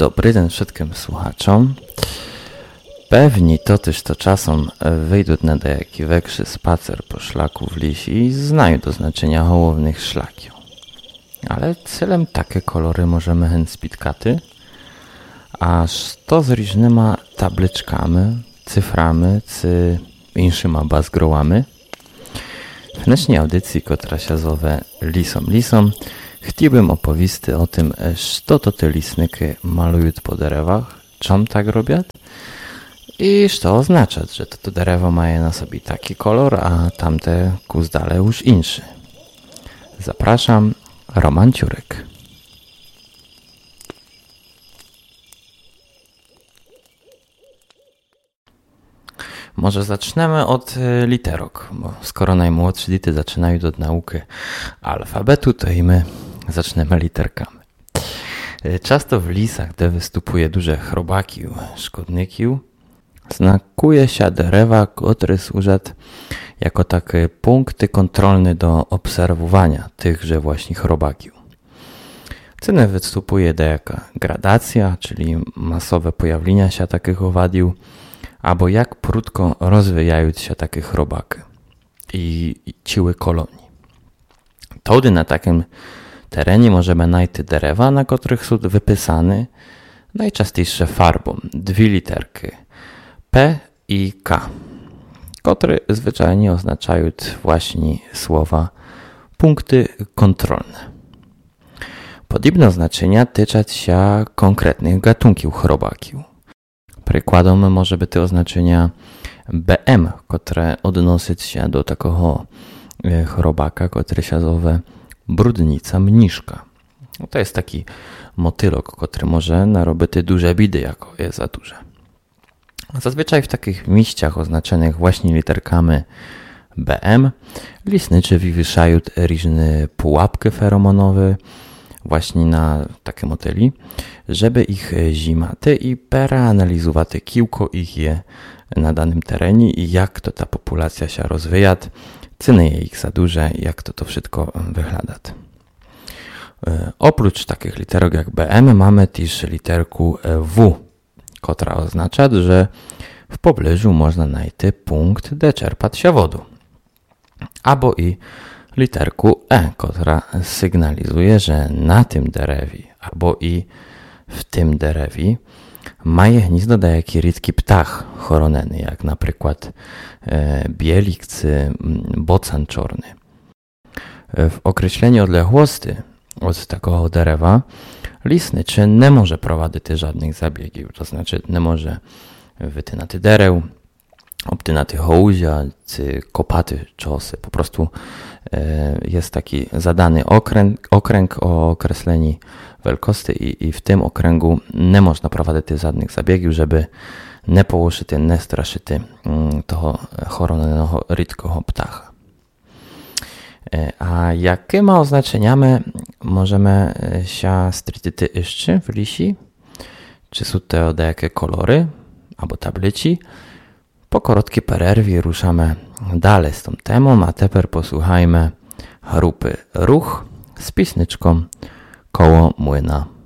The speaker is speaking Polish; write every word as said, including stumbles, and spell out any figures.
Dobry den wszystkim słuchaczom. Pewni to też to czasem wyjdą na dejaki większy spacer po szlaku w lisie i znają do znaczenia hołownych szlakiów. Ale celem takie kolory możemy hen spitkaty, aż to z różnymi tabliczkami, cyframi, czy inszyma bazgrołami. W naszej audycji, która się zowie Lisom Lisom, chciałbym opowiedzieć o tym, co to te lisnyki malują po derewach, czym tak robią i co oznacza, że to, to derewo mają na sobie taki kolor, a tamte kuzdale już inszy. Zapraszam, Roman Ciurek. Może zaczniemy od literok, bo skoro najmłodsi dzieci zaczynają od nauki alfabetu, to i my zaczniemy literkami. Często w lisach, gdzie występuje duże chrobaki, szkodniki, znakuje się derewa, które służą jako takie punkty kontrolne do obserwowania tychże właśnie chrobaki. Ceny występuje jaka gradacja, czyli masowe pojawienia się takich owadiów, albo jak prudko rozwijają się takie chrobaki i, i ciły kolonii. Wtedy na takim terenie możemy znaleźć derewa, na których są wypisane najczęściej farbą dwie literki P i K, które zwyczajnie oznaczają właśnie słowa punkty kontrolne. Podobne znaczenia tyczą się konkretnych gatunków chrobaków. Przykładem może być oznaczenia B M, które odnosi się do takiego chrobaka, który się nazywa brudnica mniszka. To jest taki motylok, który może narobić duże bidy, jako jest za duże. Zazwyczaj w takich miejscach oznaczonych właśnie literkami B M lisnyczy wywieszają różne pułapki feromonowe właśnie na takie motyli, żeby ich zimaty i peranalizować kiłko ich je na danym terenie i jak to ta populacja się rozwija, ceny je ich za duże, jak to to wszystko wygląda. Oprócz takich literek jak B M mamy też literkę W, która oznacza, że w pobliżu można znaleźć punkt, gdzie czerpać się wodę. Albo i literkę E, która sygnalizuje, że na tym derewie albo i w tym derewie ma gniazdo do jaki rytki ptach choroneny, jak na przykład e, bielik czy bocan czarny. W określeniu odległości od takiego derewa lisnyczy nie może prowadzić żadnych zabiegów, to znaczy nie może wytynać derew, obtynać hołzia czy kopaty czosy. Po prostu e, jest taki zadany okręg, okręg o określeni wielkości i, i w tym okręgu nie można prowadzić żadnych zabiegów, żeby nie połoszyć, nie straszyć toho choronego rytkого ptacha. E, a jakimi oznaczeniami możemy się strytyty jeszcze w lisi? Czy są to jakie kolory albo tablici? Po krótkiej przerwie ruszamy dalej z tą temą, a teraz posłuchajmy grupy Ruch z pioseneczką Koło młyna.